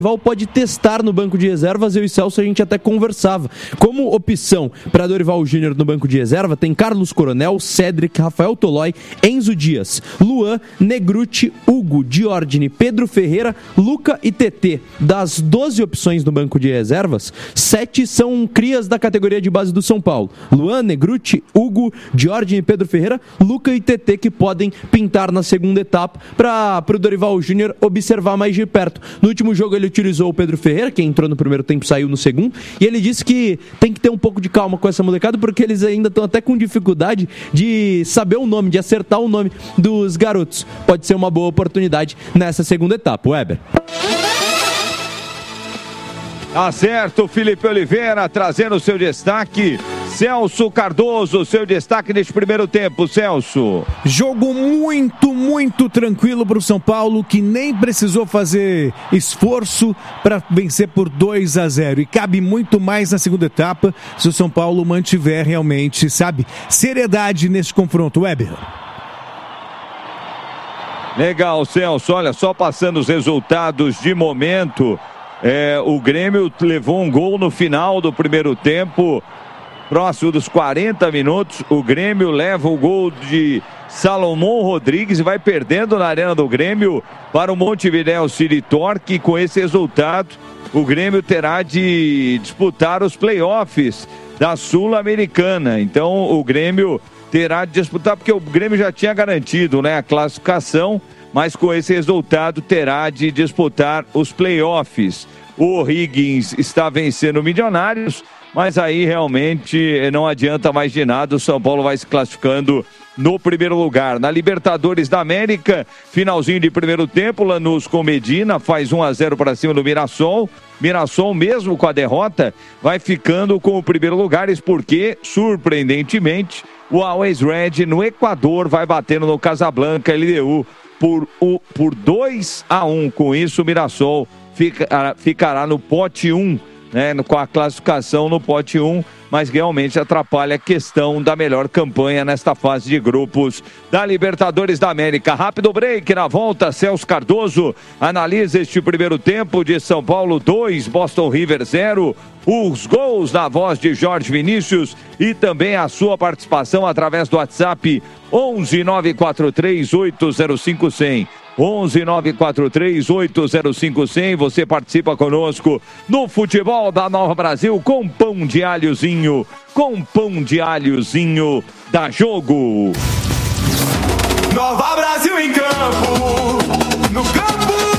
pode testar no banco de reservas. Eu e Celso a gente até conversava. Como opção para Dorival Júnior no banco de reserva, tem Carlos Coronel, Cédric, Rafael Tolói, Enzo Dias, Luan, Negruti, Hugo, Diordine, Pedro Ferreira, Luca e TT. Das 12 opções no banco de reservas, 7 são crias da categoria de base do São Paulo. Luan, Negruti, Hugo, Diordine, Pedro Ferreira, Luca e TT, que podem pintar na segunda etapa para o Dorival Júnior observar mais de perto. No último jogo ele utilizou o Pedro Ferreira, que entrou no primeiro tempo, saiu no segundo, e ele disse que tem que ter um pouco de calma com essa molecada, porque eles ainda estão até com dificuldade de saber o nome, de acertar o nome dos garotos. Pode ser uma boa oportunidade nessa segunda etapa. Weber. Acerto, Felipe Oliveira, trazendo o seu destaque. Celso Cardoso, seu destaque neste primeiro tempo, Celso. Jogo muito tranquilo para o São Paulo, que nem precisou fazer esforço para vencer por 2-0. E cabe muito mais na segunda etapa se o São Paulo mantiver realmente, seriedade nesse confronto. Weber. Legal, Celso. Olha, só passando os resultados de momento. O Grêmio levou um gol no final do primeiro tempo. Próximo dos 40 minutos, o Grêmio leva o gol de Salomão Rodrigues e vai perdendo na arena do Grêmio para o Montevidéu City Torque. Com esse resultado, o Grêmio terá de disputar os playoffs da Sul-Americana. Então, o Grêmio terá de disputar, porque o Grêmio já tinha garantido, a classificação, mas com esse resultado terá de disputar os playoffs. O Higgins está vencendo o Milionários, mas aí realmente não adianta mais de nada. O São Paulo vai se classificando no primeiro lugar. Na Libertadores da América, finalzinho de primeiro tempo, Lanús com Medina faz 1-0 para cima do Mirassol. Mirassol, mesmo com a derrota, vai ficando com o primeiro lugar, isso porque, surpreendentemente, o Always Red no Equador vai batendo no Casablanca LDU por 2-1. Com isso, o Mirassol ficará no pote 1, com a classificação no pote 1, mas realmente atrapalha a questão da melhor campanha nesta fase de grupos da Libertadores da América. Rápido break, na volta, Celso Cardoso analisa este primeiro tempo de São Paulo 2, Boston River 0, os gols na voz de Jorge Vinícius e também a sua participação através do WhatsApp 11 943 805 100. 11 943 805 100. Você participa conosco no Futebol da Nova Brasil com pão de alhozinho. Com pão de alhozinho da Jogo. Nova Brasil em campo. No campo.